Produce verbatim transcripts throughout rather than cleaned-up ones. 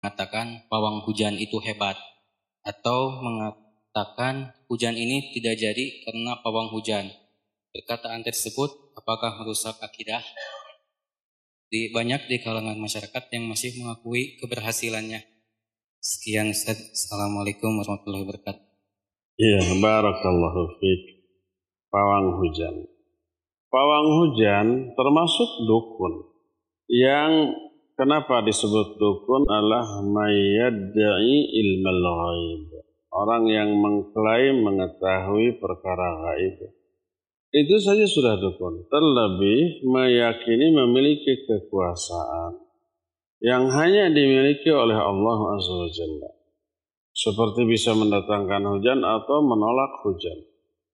mengatakan pawang hujan itu hebat, atau mengatakan hujan ini tidak jadi karena pawang hujan. Perkataan tersebut apakah merusak akidah? Di, banyak di kalangan masyarakat yang masih mengakui keberhasilannya. Sekian Ustaz. Assalamualaikum warahmatullahi wabarakatuh. Iya, barakallahu fiik. Pawang hujan. Pawang hujan termasuk dukun. Yang kenapa disebut dukun adalah mayyadda'i ilmal ghaib. Orang yang mengklaim mengetahui perkara gaib. Itu saja sudah dukun. Terlebih meyakini memiliki kekuasaan yang hanya dimiliki oleh Allah Azza wa Jalla. Seperti bisa mendatangkan hujan atau menolak hujan.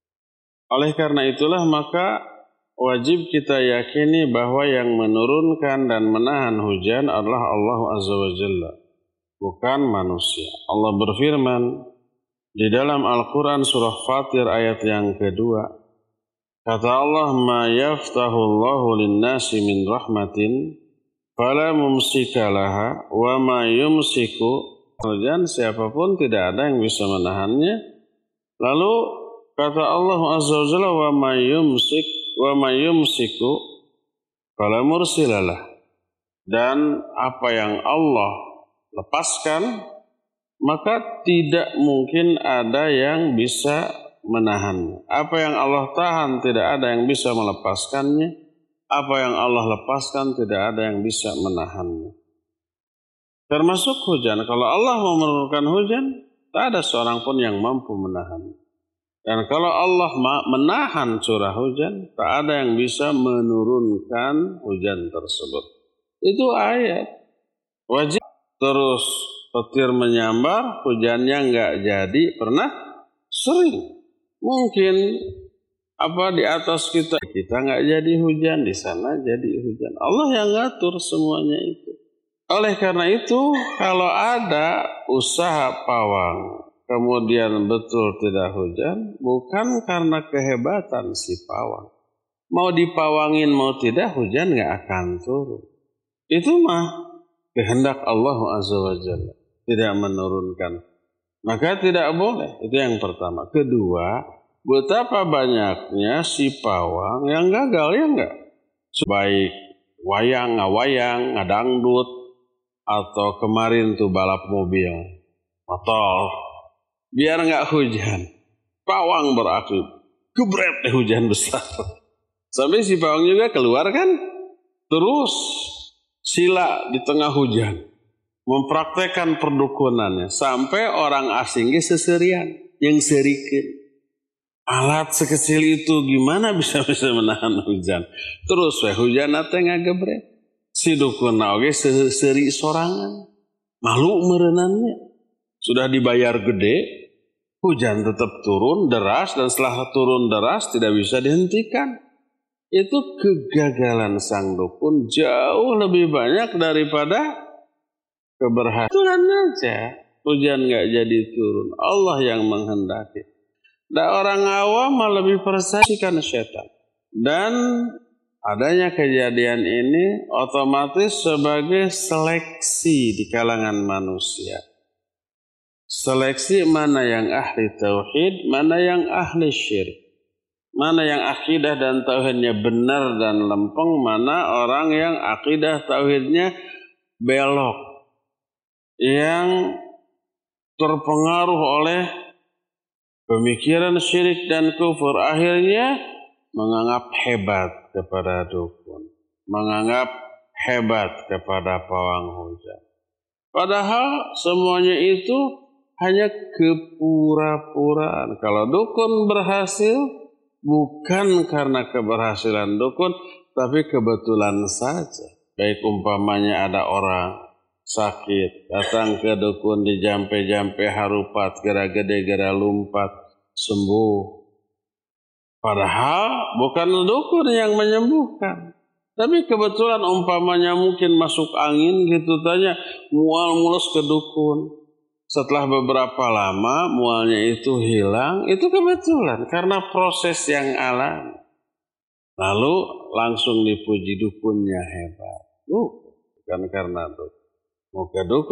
Oleh karena itulah maka wajib kita yakini bahwa yang menurunkan dan menahan hujan adalah Allah Azza wa Jalla, bukan manusia. Allah berfirman di dalam Al-Quran surah Fatir ayat yang kedua, kata Allah, ma yaftahu Allahu linnasi min rahmatin fala mumsika laha wa ma yumsiku. Hujan siapapun tidak ada yang bisa menahannya. Lalu kata Allah Azza wa Jalla, wa ma yumsik wa ma yumsiku fala mursilalah. Dan apa yang Allah lepaskan maka tidak mungkin ada yang bisa menahannya. Apa yang Allah tahan tidak ada yang bisa melepaskannya. Apa yang Allah lepaskan tidak ada yang bisa menahannya. Termasuk hujan. Kalau Allah mau menurunkan hujan, tak ada seorang pun yang mampu menahan. Dan kalau Allah menahan curah hujan, tak ada yang bisa menurunkan hujan tersebut. Itu ayat. Wajib terus petir menyambar, hujannya enggak jadi, pernah? Sering. Mungkin apa di atas kita, kita enggak jadi hujan, di sana jadi hujan. Allah yang ngatur semuanya itu. Oleh karena itu, kalau ada usaha pawang, kemudian betul tidak hujan, bukan karena kehebatan si pawang. Mau dipawangin, mau tidak, hujan nggak akan turun. Itu mah kehendak Allah Azza wa Jalla, tidak menurunkan. Maka tidak boleh, itu yang pertama. Kedua, betapa banyaknya si pawang yang gagal, ya enggak? Baik wayang, ngawayang, ngadangdut, atau kemarin tuh balap mobil, motor, biar nggak hujan, pawang berakhir, gebret hujan besar. Sampai si pawang juga keluar kan, terus sila di tengah hujan, mempraktekkan perdukunannya, sampai orang asingnya seserian, yang serikin. Alat sekecil itu gimana bisa bisa menahan hujan? Terus we hujan ate ngagebret. Si dukun oge seri sorangan, malu merenannya. Sudah dibayar gede, hujan tetap turun deras, dan setelah turun deras tidak bisa dihentikan. Itu kegagalan sang dukun jauh lebih banyak daripada keberhasilan aja. Hujan nggak jadi turun, Allah yang menghendaki. Dan orang awam malah lebih persaksikan setan. Dan adanya kejadian ini otomatis sebagai seleksi di kalangan manusia. Seleksi mana yang ahli tauhid, mana yang ahli syirik. Mana yang akidah dan tauhidnya benar dan lempeng, mana orang yang akidah tauhidnya belok. Yang terpengaruh oleh pemikiran syirik dan kufur, akhirnya menganggap hebat kepada dukun, menganggap hebat kepada pawang hujan. Padahal semuanya itu hanya kepura-puraan. Kalau dukun berhasil, bukan karena keberhasilan dukun, tapi kebetulan saja. Baik umpamanya ada orang sakit, datang ke dukun, dijampe-jampe harupat, gara gede, gara lumpat, sembuh. Padahal bukan dukun yang menyembuhkan. Tapi kebetulan umpamanya mungkin masuk angin gitu tanya, mual mulus ke dukun. Setelah beberapa lama mualnya itu hilang, itu kebetulan karena proses yang alami. Lalu langsung dipuji dukunnya hebat. Uh, bukan karena dukun. Mau ke dukun